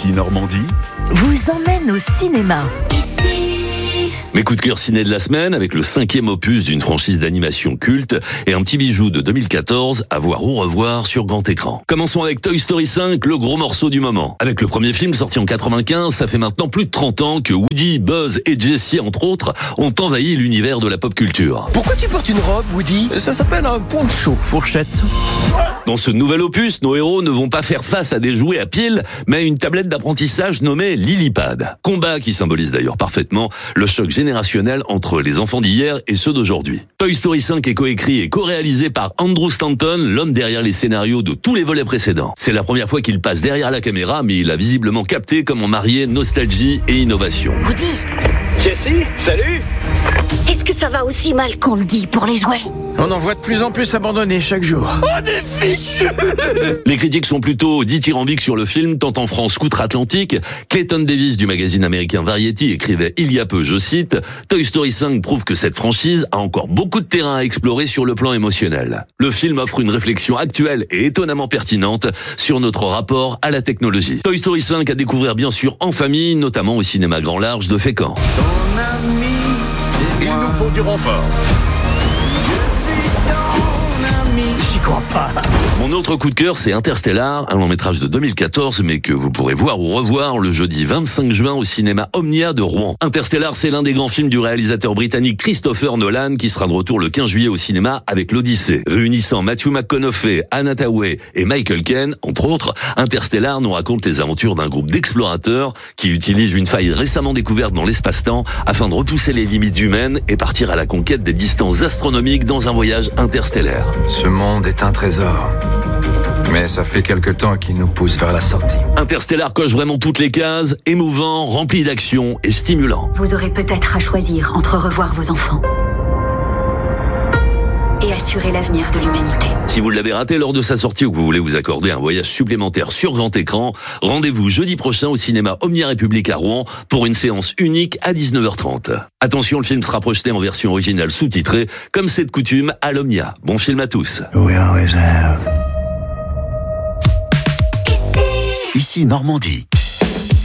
Ici Normandie vous emmène au cinéma. Mes coups de cœur ciné de la semaine avec le 5e opus d'une franchise d'animation culte et un petit bijou de 2014 à voir ou revoir sur grand écran. Commençons avec Toy Story 5, le gros morceau du moment. Avec le premier film sorti en 95, ça fait maintenant plus de 30 ans que Woody, Buzz et Jessie, entre autres, ont envahi l'univers de la pop culture. Pourquoi tu portes une robe, Woody? Ça s'appelle un poncho, fourchette. Dans ce nouvel opus, nos héros ne vont pas faire face à des jouets à piles, mais à une tablette d'apprentissage nommée Lillipad. Combat qui symbolise d'ailleurs parfaitement le choc générationnel entre les enfants d'hier et ceux d'aujourd'hui. Toy Story 5 est coécrit et co-réalisé par Andrew Stanton, l'homme derrière les scénarios de tous les volets précédents. C'est la première fois qu'il passe derrière la caméra, mais il a visiblement capté comment marier nostalgie et innovation. Woody, Jessie, salut! est-ce que ça va aussi mal qu'on le dit pour les jouets? On en voit de plus en plus abandonnés chaque jour. Les critiques sont plutôt dithyrambiques sur le film, tant en France qu'outre-Atlantique. Clayton Davis du magazine américain Variety écrivait il y a peu, je cite, « Toy Story 5 prouve que cette franchise a encore beaucoup de terrain à explorer sur le plan émotionnel. Le film offre une réflexion actuelle et étonnamment pertinente sur notre rapport à la technologie. Toy Story 5 à découvrir bien sûr en famille, notamment au cinéma grand large de Fécamp. Il nous faut du renfort. J'y crois pas. Mon autre coup de cœur, c'est Interstellar, un long métrage de 2014, mais que vous pourrez voir ou revoir le jeudi 25 juin au cinéma Omnia de Rouen. Interstellar, c'est l'un des grands films du réalisateur britannique Christopher Nolan, qui sera de retour le 15 juillet au cinéma avec l'Odyssée. Réunissant Matthew McConaughey, Anna Thaoué et Michael Caine, entre autres, Interstellar nous raconte les aventures d'un groupe d'explorateurs qui utilisent une faille récemment découverte dans l'espace-temps afin de repousser les limites humaines et partir à la conquête des distances astronomiques dans un voyage interstellaire. Ce monde est un trésor. Mais ça fait quelque temps qu'il nous pousse vers la sortie. Interstellar coche vraiment toutes les cases, émouvant, rempli d'action et stimulant. Vous aurez peut-être à choisir entre revoir vos enfants et assurer l'avenir de l'humanité. Si vous l'avez raté lors de sa sortie ou que vous voulez vous accorder un voyage supplémentaire sur grand écran, rendez-vous jeudi prochain au cinéma Omnia République à Rouen pour une séance unique à 19h30. Attention, le film sera projeté en version originale sous-titrée, comme c'est de coutume à l'Omnia. Bon film à tous. Ici Normandie.